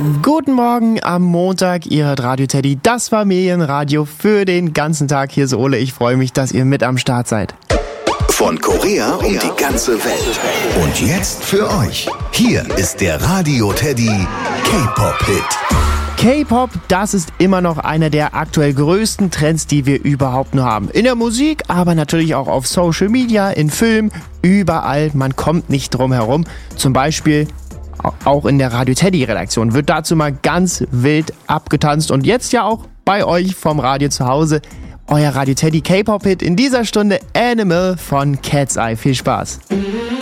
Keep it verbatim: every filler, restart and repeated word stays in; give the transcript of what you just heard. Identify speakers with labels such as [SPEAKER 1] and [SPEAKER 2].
[SPEAKER 1] Guten Morgen am Montag, ihr hört Radio Teddy, das Familienradio für den ganzen Tag. Hier ist Ole, ich freue mich, dass ihr mit am Start seid.
[SPEAKER 2] Von Korea um die ganze Welt. Und jetzt für euch, hier ist der Radio Teddy K-Pop-Hit.
[SPEAKER 1] K-Pop, das ist immer noch einer der aktuell größten Trends, die wir überhaupt nur haben. In der Musik, aber natürlich auch auf Social Media, in Filmen, überall. Man kommt nicht drum herum. Zum Beispiel auch in der Radio Teddy Redaktion wird dazu mal ganz wild abgetanzt. Und jetzt ja auch bei euch vom Radio zu Hause. Euer Radio Teddy K-Pop-Hit in dieser Stunde Animal von Cat's Eye. Viel Spaß.